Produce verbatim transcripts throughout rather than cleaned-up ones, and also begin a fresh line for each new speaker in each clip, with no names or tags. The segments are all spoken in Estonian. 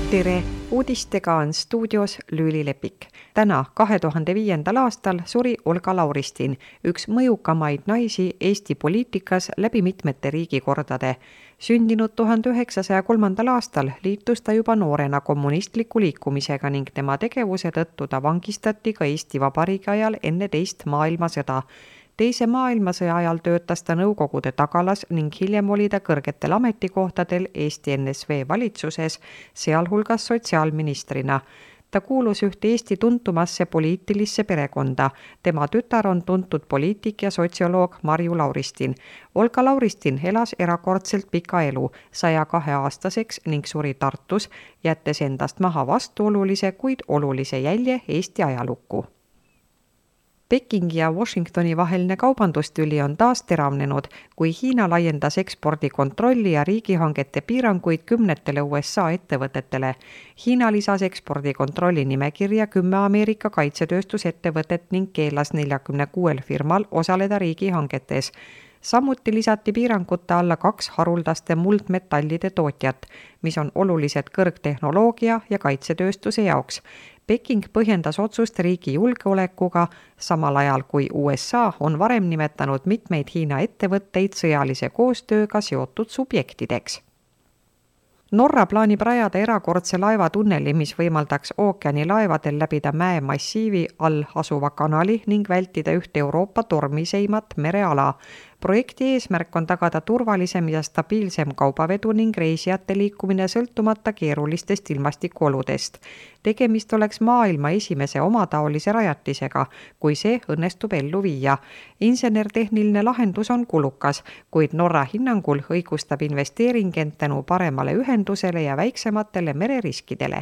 Tere! Uudistega on stuudios Lüüli Lepik. Täna kahe tuhande viiendal aastal suri Olga Lauristin, üks mõjukamaid naisi Eesti poliitikas läbi mitmete riigikordade. Sündinud tuhande üheksasaja kolmandal aastal liitus ta juba noorena kommunistliku liikumisega ning tema tegevuse tõttu ta vangistati ka Eesti Vabariigi ajal enne teist maailmasõda. Teise maailmasõja ajal töötas ta Nõukogude tagalas ning hiljem oli ta kõrgetel ametikohtadel Eesti N S V valitsuses, sealhulgas sotsiaalministrina. Ta kuulus ühte Eesti tuntumasse poliitilisse perekonda. Tema tütar on tuntud poliitik ja sotsioloog Marju Lauristin. Olga Lauristin elas erakordselt pika elu, saja kahe aastaseks ning suri Tartus, jättes endast maha vastuolulise, kuid olulise jälje Eesti ajalukku. Pekingi ja Washingtoni vaheline kaubandustüli on taas teravnenud, kui Hiina laiendas ekspordikontrolli ja riigihangete piiranguid kümnetele U S A ettevõtetele. Hiina lisas ekspordikontrolli nimekirja kümme Ameerika kaitsetööstusettevõtet ning keelas neljakümne kuuel firmal osaleda riigihangetes. Samuti lisati piirangute alla kaks haruldaste muldmetallide tootjat, mis on olulised kõrgtehnoloogia ja kaitsetööstuse jaoks. Peking põhjendas otsust riigi julgeolekuga, samal ajal kui U S A on varem nimetanud mitmeid Hiina ettevõtteid sõjalise koostööga seotud subjektideks. Norra plaanib rajada erakordse laevatunneli, mis võimaldaks ookeanilaevadel läbida mäemassiivi all asuva kanali ning vältida ühte Euroopa tormiseimat mereala. Projekti eesmärk on tagada turvalisem ja stabiilsem kaubavedu ning reisijate liikumine sõltumata keerulistest ilmastikuoludest. Tegemist oleks maailma esimese omataolise rajatisega, kui see õnnestub ellu viia. Insenertehniline lahendus on kulukas, kuid Norra hinnangul õigustab investeering end tänu paremale ühendusele ja väiksematele mereriskidele.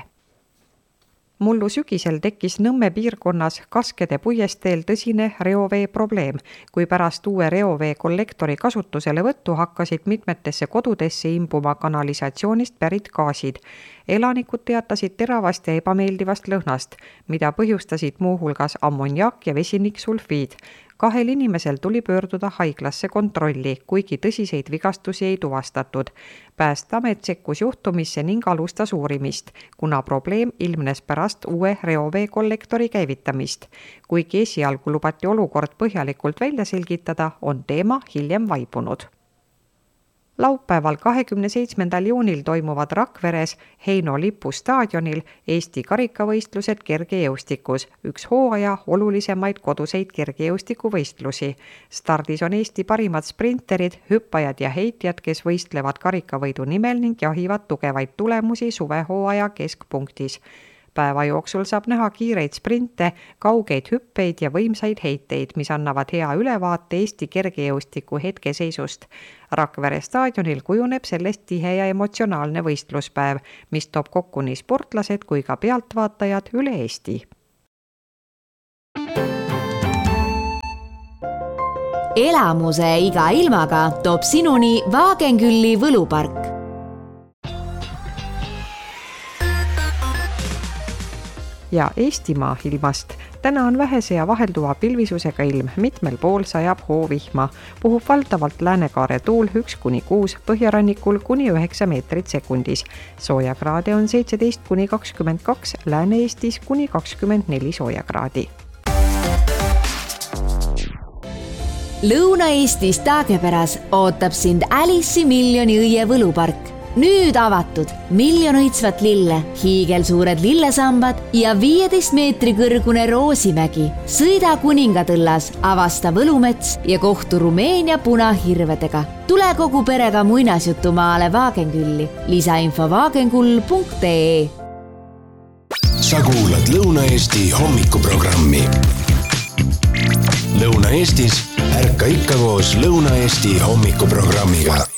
Mullu sügisel tekkis Nõmme piirkonnas Kaskede puiesteel tõsine reovee probleem, kui pärast uue reovee kollektori kasutusele võttu hakkasid mitmetesse kodudesse imbuma kanalisatsioonist pärit gaasid. Elanikud teatasid teravast ja ebameeldivast lõhnast, mida põhjustasid muuhulgas ammoniak ja vesiniksulfiid. Kahel inimesel tuli pöörduda haiglasse kontrolli, kuigi tõsiseid vigastusi ei tuvastatud. Päästeamet sekkus juhtumisse ning alustas uurimist, kuna probleem ilmnes pärast uue reovee kollektori käivitamist. Kuigi esialgu lubati olukord põhjalikult välja selgitada, on teema hiljem vaibunud. Laupäeval kahekümne seitsmendal juunil toimuvad Rakveres Heino Lipu staadionil Eesti karikavõistlused kergejõustikus, üks hooaja olulisemaid koduseid kergejõustikuvõistlusi. Stardis on Eesti parimad sprinterid, hüppajad ja heitjad, kes võistlevad karikavõidu nimel ning jahivad tugevaid tulemusi suvehooaja keskpunktis. Päeva jooksul saab näha kiireid sprinte, kaugeid hüppeid ja võimsaid heiteid, mis annavad hea ülevaate Eesti kergejõustiku hetkeseisust. Rakvere staadionil kujuneb sellest tihe ja emotsionaalne võistluspäev, mis toob kokku nii sportlased kui ka pealtvaatajad üle Eesti.
Elamuse iga ilmaga toob sinuni Wagenkülli võlupark.
Ja Eestimaa ilmast. Täna on vähese ja vahelduva pilvisusega ilm, mitmel pool sajab hoovihma. Puhub valdavalt läänekaare tuul üks kuni kuus, põhjarannikul kuni üheksa meetrit sekundis. Soojakraade on seitseteist kuni kakskümmend kaks, Lääne-Eestis kuni kakskümmend neli soojakraadi.
Lõuna-Eestis Taagepäras ootab sind Alice'i miljoni õie võlupark. Nüüd avatud miljon õitsvat lille, hiigelsuured lillesambad ja viieteist meetri kõrgune Roosimägi. Sõida Kuningatõllas, avasta Võlumets ja kohtu Rumeenia punahirvedega. Tule kogu perega muinasjutumaale Wagenkülli. Lisainfo wagenkull punkt ee.
Sa kuulad Lõuna-Eesti hommikuprogrammi. Lõuna-Eestis ärka ikka koos Lõuna-Eesti hommikuprogrammiga.